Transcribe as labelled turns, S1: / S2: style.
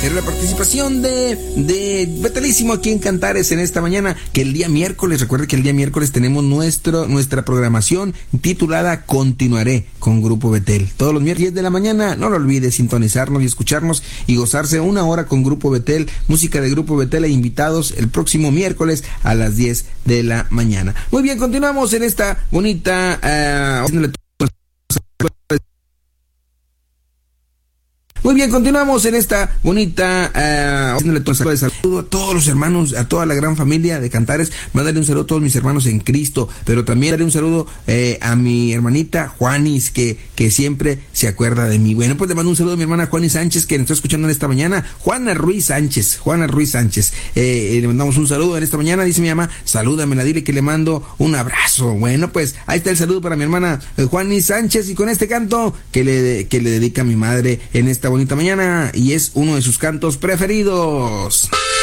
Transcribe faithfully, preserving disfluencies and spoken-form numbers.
S1: Era la participación de, de Betelísimo aquí en Cantares en esta mañana, que el día miércoles, recuerde que el día miércoles tenemos nuestro, nuestra programación titulada Continuaré con Grupo Betel. Todos los miércoles diez de la mañana, no lo olvide sintonizarnos y escucharnos y gozarse una hora con Grupo Betel, música de Grupo Betel e invitados el próximo miércoles a las diez de la mañana. Muy bien, continuamos en esta bonita... Uh, Muy bien, continuamos en esta bonita uh, haciéndole todo el saludo a todos los hermanos, a toda la gran familia de Cantares. Mandarle un saludo a todos mis hermanos en Cristo, pero también darle un saludo eh, a mi hermanita Juanis, que, que siempre se acuerda de mí. Bueno, pues le mando un saludo a mi hermana Juanis Sánchez, que nos está escuchando en esta mañana. Juana Ruiz Sánchez, Juana Ruiz Sánchez. Eh, le mandamos un saludo en esta mañana, dice mi mamá, salúdamela, dile que le mando un abrazo. Bueno, pues ahí está el saludo para mi hermana eh, Juanis Sánchez, y con este canto que le, que le dedica a mi madre en esta bonita mañana, y es uno de sus cantos preferidos.